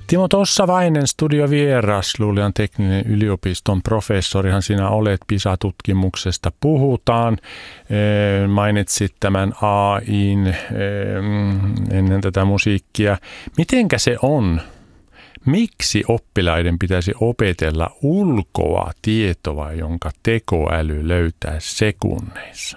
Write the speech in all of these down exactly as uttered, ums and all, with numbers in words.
Timo Tossavainen, studiovieras, Luulian tekninen yliopiston professorihan sinä olet, PISA-tutkimuksesta puhutaan. Mainitsit tämän A I:n ennen tätä musiikkia. Mitenkä se on? Miksi oppilaiden pitäisi opetella ulkoa tietoa, jonka tekoäly löytää sekunneissa?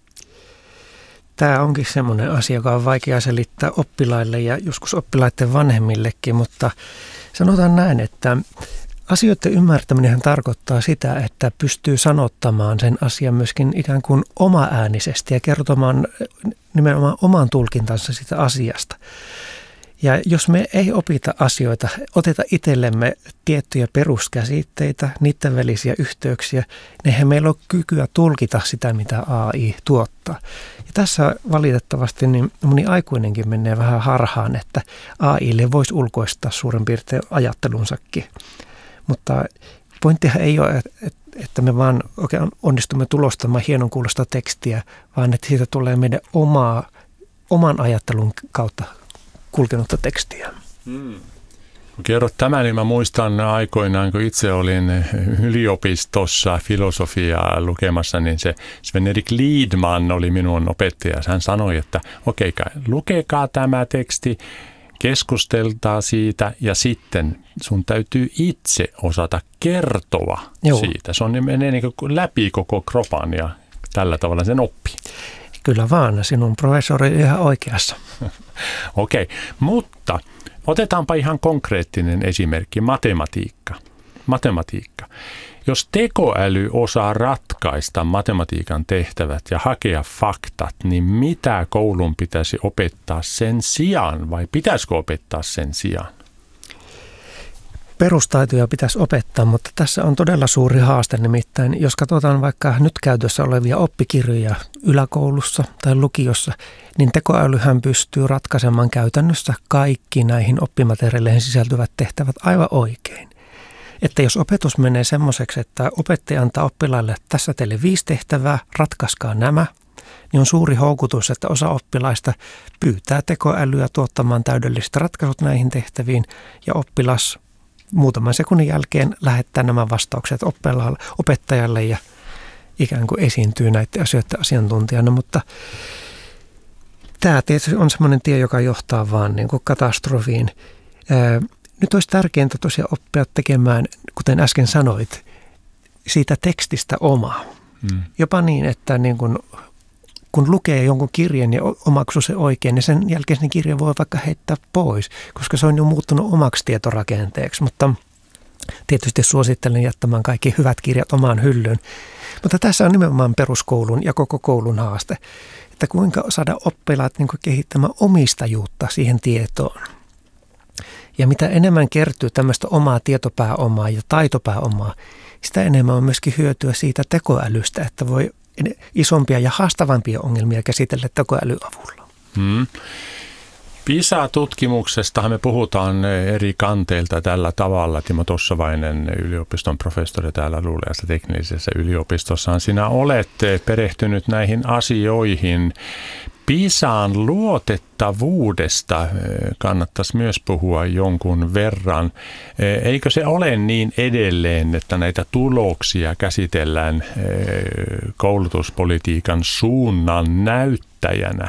Tämä onkin semmoinen asia, joka on vaikea selittää oppilaille ja joskus oppilaiden vanhemmillekin, mutta sanotaan näin, että asioiden ymmärtäminen tarkoittaa sitä, että pystyy sanottamaan sen asian myöskin ikään kuin omaäänisesti ja kertomaan nimenomaan oman tulkintansa sitä asiasta. Ja jos me ei opita asioita, oteta itsellemme tiettyjä peruskäsitteitä, niiden välisiä yhteyksiä, niin eihän meillä ole kykyä tulkita sitä, mitä A I tuottaa. Ja tässä valitettavasti niin moni aikuinenkin menee vähän harhaan, että A I:lle voisi ulkoistaa suurin piirtein ajattelunsakin. Mutta pointtihan ei ole, että me vaan oikein onnistumme tulostamaan hienon kuulosta tekstiä, vaan että siitä tulee meidän omaa, oman ajattelun kautta kulkenutta tekstiä. Hmm. Kun kerrot tämän, niin mä muistan aikoinaan, kun itse olin yliopistossa filosofiaa lukemassa, niin se Sven-Erik Lidman oli minun opettaja. Hän sanoi, että okei, okay, lukekaa tämä teksti, keskusteltaa siitä ja sitten sun täytyy itse osata kertoa Joo. siitä. Se on, menee niin kuin läpi koko kropan ja tällä tavalla sen oppii. Kyllä vaan, sinun professori on ihan oikeassa. Okei, okay, mutta otetaanpa ihan konkreettinen esimerkki, matematiikka. Matematiikka. Jos tekoäly osaa ratkaista matematiikan tehtävät ja hakea faktat, niin mitä koulun pitäisi opettaa sen sijaan vai pitäisikö opettaa sen sijaan? Perustaitoja pitäisi opettaa, mutta tässä on todella suuri haaste, nimittäin jos katsotaan vaikka nyt käytössä olevia oppikirjoja yläkoulussa tai lukiossa, niin tekoälyhän pystyy ratkaisemaan käytännössä kaikki näihin oppimateriaaleihin sisältyvät tehtävät aivan oikein. Että jos opetus menee semmoiseksi, että opettaja antaa oppilaille tässä teille viisi tehtävää, ratkaiskaa nämä, niin on suuri houkutus, että osa oppilaista pyytää tekoälyä tuottamaan täydelliset ratkaisut näihin tehtäviin ja oppilas muutaman sekunnin jälkeen lähettää nämä vastaukset opettajalle ja ikään kuin esiintyy näiden asioiden asiantuntijana, mutta tämä tietysti on semmoinen tie, joka johtaa vaan niin kuin katastrofiin. Ää, nyt olisi tärkeintä tosiaan oppia tekemään, kuten äsken sanoit, siitä tekstistä omaa. Hmm. Jopa niin, että niin kuin, kun lukee jonkun kirjan ja omaksuu se oikein, niin sen jälkeen sen kirjan voi vaikka heittää pois, koska se on jo muuttunut omaksi tietorakenteeksi. Mutta tietysti suosittelen jättämään kaikki hyvät kirjat omaan hyllyyn. Mutta tässä on nimenomaan peruskoulun ja koko koulun haaste, että kuinka saada oppilaat niin kuin kehittämään omistajuutta siihen tietoon. Ja mitä enemmän kertyy tämmöistä omaa tietopääomaa ja taitopääomaa, sitä enemmän on myöskin hyötyä siitä tekoälystä, että voi isompia ja haastavampia ongelmia käsitellä tekoälyn avulla. Hmm. PISA-tutkimuksestahan me puhutaan eri kanteilta tällä tavalla. Timo Tossavainen, yliopiston professori täällä Luuliassa teknillisessä yliopistossaan. Sinä olet perehtynyt näihin asioihin. PISAn luotettavuudesta kannattaisi myös puhua jonkun verran. Eikö se ole niin edelleen, että näitä tuloksia käsitellään koulutuspolitiikan suunnan näyttäjänä?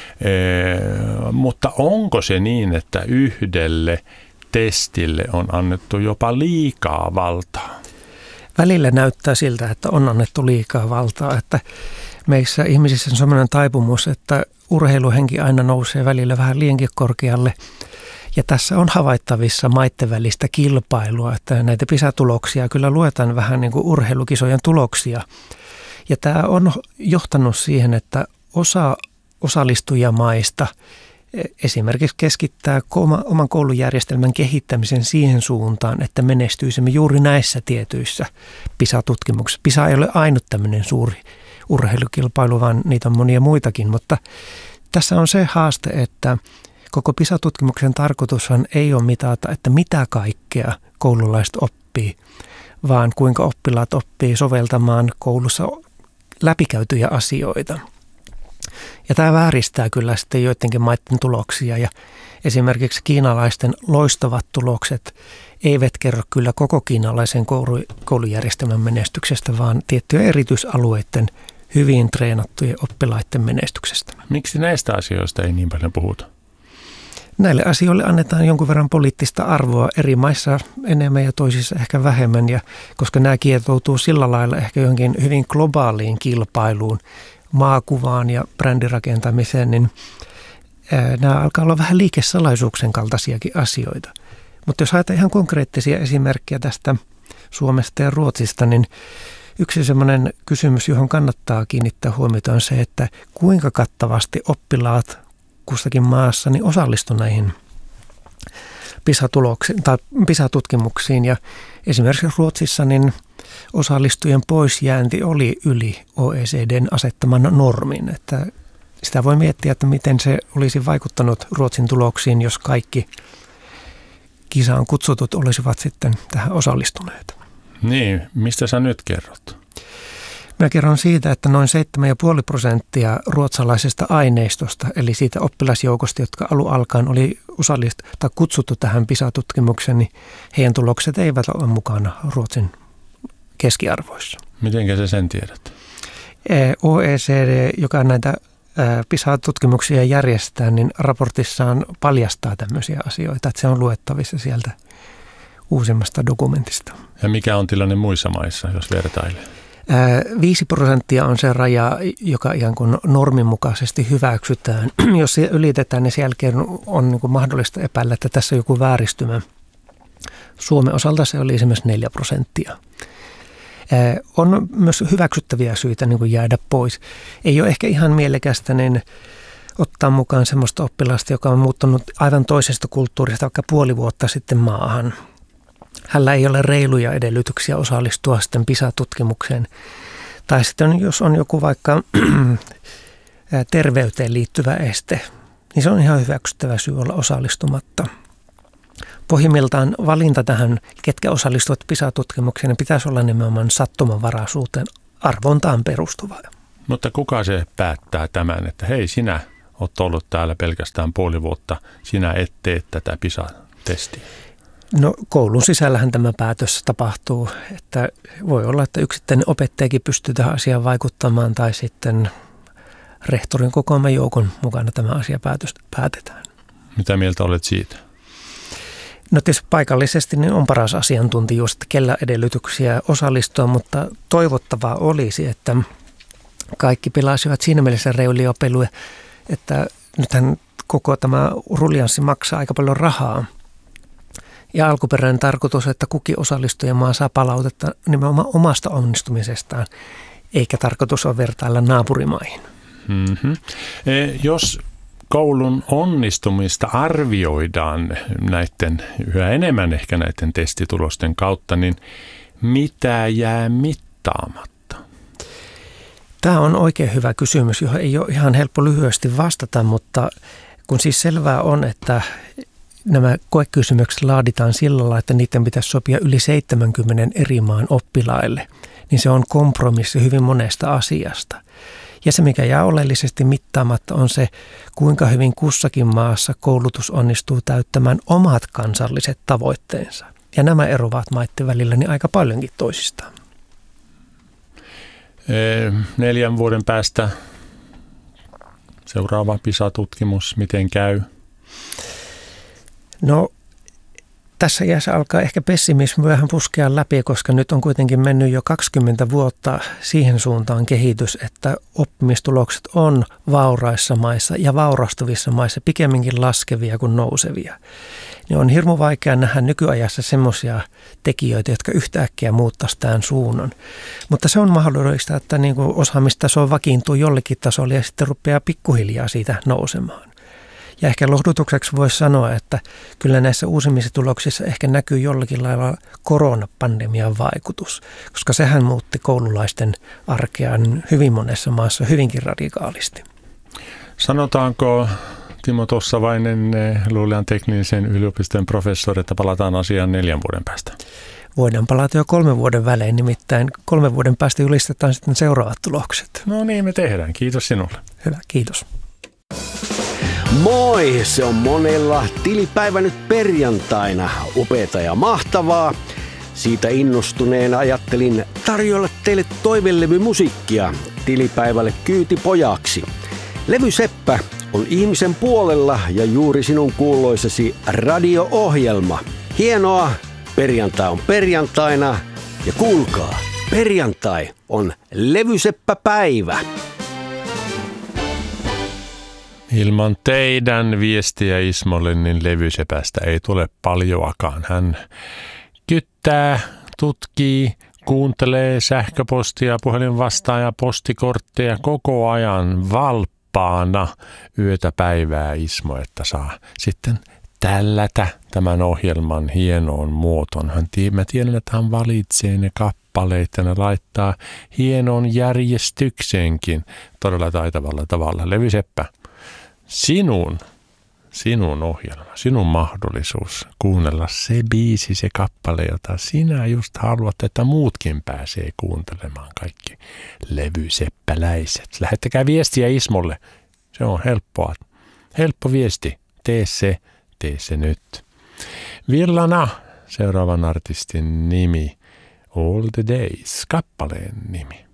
Mutta onko se niin, että yhdelle testille on annettu jopa liikaa valtaa? Välillä näyttää siltä, että on annettu liikaa valtaa, että meissä ihmisissä on sellainen taipumus, että urheiluhenki aina nousee välillä vähän liiankin korkealle. Ja tässä on havaittavissa maitten välistä kilpailua, että näitä PISA-tuloksia kyllä luetaan vähän niin kuin urheilukisojen tuloksia. Ja tämä on johtanut siihen, että osa osallistujamaista esimerkiksi keskittää oman koulujärjestelmän kehittämisen siihen suuntaan, että menestyisimme juuri näissä tietyissä PISA-tutkimuksissa. PISA ei ole ainut tämmöinen suuri urheilukilpailu, vaan niitä on monia muitakin, mutta tässä on se haaste, että koko PISA-tutkimuksen tarkoitushan ei ole mitata, että mitä kaikkea koululaiset oppii, vaan kuinka oppilaat oppii soveltamaan koulussa läpikäytyjä asioita. Ja tämä vääristää kyllä sitten joidenkin maiden tuloksia ja esimerkiksi kiinalaisten loistavat tulokset eivät kerro kyllä koko kiinalaisen koulujärjestelmän menestyksestä, vaan tiettyjen erityisalueiden hyvin treenattujen oppilaiden menestyksestä. Miksi näistä asioista ei niin paljon puhuta? Näille asioille annetaan jonkun verran poliittista arvoa eri maissa enemmän ja toisissa ehkä vähemmän, ja koska nämä kietoutuu sillä lailla ehkä johonkin hyvin globaaliin kilpailuun, maakuvaan ja brändirakentamiseen, niin ää, nämä alkaa olla vähän liikesalaisuuksien kaltaisiakin asioita. Mutta jos haetaan ihan konkreettisia esimerkkejä tästä Suomesta ja Ruotsista, niin yksi sellainen kysymys, johon kannattaa kiinnittää huomiota, on se, että kuinka kattavasti oppilaat kustakin maassa niin osallistu näihin PISA-tuloksiin tai PISA-tutkimuksiin. Ja esimerkiksi Ruotsissa niin osallistujien poisjäänti oli yli O E C D:n asettaman normin. Että sitä voi miettiä, että miten se olisi vaikuttanut Ruotsin tuloksiin, jos kaikki kisaan kutsutut olisivat sitten tähän osallistuneet. Niin, mistä sä nyt kerrot? Mä kerron siitä, että noin seitsemän pilkku viisi prosenttia ruotsalaisesta aineistosta, eli siitä oppilasjoukosta, jotka alun alkaen oli osallist- tai kutsuttu tähän PISA-tutkimukseen, niin heidän tulokset eivät ole mukana Ruotsin keskiarvoissa. Mitenkä sä sen tiedät? O E C D, joka näitä PISA-tutkimuksia järjestää, niin raportissaan paljastaa tämmöisiä asioita, että se on luettavissa sieltä uusimmasta dokumentista. Ja mikä on tilanne muissa maissa, jos vertailee? Viisi prosenttia on se raja, joka ihan kuin normin mukaisesti hyväksytään. Jos se ylitetään, niin sen jälkeen on niin kuin mahdollista epäillä, että tässä on joku vääristymä. Suomen osalta se oli esimerkiksi neljä prosenttia. On myös hyväksyttäviä syitä niin kuin jäädä pois. Ei ole ehkä ihan mielekästä niin ottaa mukaan sellaista oppilasta, joka on muuttanut aivan toisesta kulttuurista vaikka puoli vuotta sitten maahan. Hänellä ei ole reiluja edellytyksiä osallistua sitten PISA-tutkimukseen. Tai sitten jos on joku vaikka terveyteen liittyvä este, niin se on ihan hyväksyttävä syy olla osallistumatta. Pohjimmiltaan valinta tähän, ketkä osallistuvat PISA-tutkimukseen, niin pitäisi olla nimenomaan sattumanvaraisuuteen arvontaan perustuva. Mutta kuka se päättää tämän, että hei, sinä olet ollut täällä pelkästään puoli vuotta, sinä et tee tätä PISA-testiä? No koulun sisällähän tämä päätös tapahtuu, että voi olla, että yksittäinen opettajakin pystyy tähän asiaan vaikuttamaan tai sitten rehtorin kokoaman joukon mukana tämä asia päätös, päätetään. Mitä mieltä olet siitä? No tietysti paikallisesti niin on paras asiantuntijuus, että kellä edellytyksiä osallistua, mutta toivottavaa olisi, että kaikki pelaisivat siinä mielessä reiluja peluja, että nythän koko tämä ruljanssi maksaa aika paljon rahaa. Ja alkuperäinen tarkoitus, että kukin osallistujamaa saa palautetta nimenomaan omasta onnistumisestaan, eikä tarkoitus ole vertailla naapurimaihin. Mm-hmm. E, jos koulun onnistumista arvioidaan näiden, yhä enemmän ehkä näiden testitulosten kautta, niin mitä jää mittaamatta? Tämä on oikein hyvä kysymys, johon ei ole ihan helppo lyhyesti vastata, mutta kun siis selvää on, että nämä koekysymykset laaditaan sillä lailla, että niiden pitäisi sopia yli seitsemänkymmentä eri maan oppilaille, niin se on kompromissi hyvin monesta asiasta. Ja se, mikä jää oleellisesti mittaamatta, on se, kuinka hyvin kussakin maassa koulutus onnistuu täyttämään omat kansalliset tavoitteensa. Ja nämä eroavat maiden välillä niin aika paljonkin toisistaan. Neljän vuoden päästä seuraava PISA-tutkimus, miten käy? No tässä iässä alkaa ehkä pessimismi vähän puskea läpi, koska nyt on kuitenkin mennyt jo kaksikymmentä vuotta siihen suuntaan kehitys, että oppimistulokset on vauraissa maissa ja vaurastuvissa maissa pikemminkin laskevia kuin nousevia. Niin on hirmu vaikea nähdä nykyajassa semmoisia tekijöitä, jotka yhtäkkiä muuttaisi tämän suunnan. Mutta se on mahdollista, että niin kuin osaamistaso vakiintuu jollekin tasolle ja sitten rupeaa pikkuhiljaa siitä nousemaan. Ja ehkä lohdutukseksi voisi sanoa, että kyllä näissä uusimmissa tuloksissa ehkä näkyy jollakin lailla koronapandemian vaikutus, koska sehän muutti koululaisten arkea hyvin monessa maassa hyvinkin radikaalisti. Sanotaanko, Timo Tossavainen, Luulean teknillisen yliopiston professori, että palataan asiaan neljän vuoden päästä? Voidaan palata jo kolmen vuoden välein, nimittäin kolmen vuoden päästä julistetaan sitten seuraavat tulokset. No niin, me tehdään. Kiitos sinulle. Hyvä, kiitos. Moi, se on monella tilipäivä nyt perjantaina. Upeata ja mahtavaa. Siitä innostuneena ajattelin tarjolla teille toivelevymusiikkia tilipäivälle kyytipojaksi. Levy Seppä on ihmisen puolella ja juuri sinun kuuloisesi radio-ohjelma. Hienoa, perjantai on perjantaina ja kuulkaa, perjantai on Levyseppäpäivä. Ilman teidän viestiä Ismolle, niin Levysepästä ei tule paljoakaan. Hän kyttää, tutkii, kuuntelee sähköpostia, puhelinvastaaja, postikortteja koko ajan valppaana yötä päivää Ismo, että saa sitten tällätä tämän ohjelman hienoon muotoon. Hän tii, mä tiedän, että hän valitsee ne kappaleet ja ne laittaa hienoon järjestykseenkin todella taitavalla tavalla. Levyseppä, sinun, sinun ohjelma, sinun mahdollisuus kuunnella se biisi, se kappale, jota sinä just haluat, että muutkin pääsee kuuntelemaan, kaikki levyseppäläiset. Lähettäkää viestiä Ismolle. Se on helppoa. Helppo viesti. Tee se, tee se nyt. Villana, seuraavan artistin nimi. All the Days, kappaleen nimi.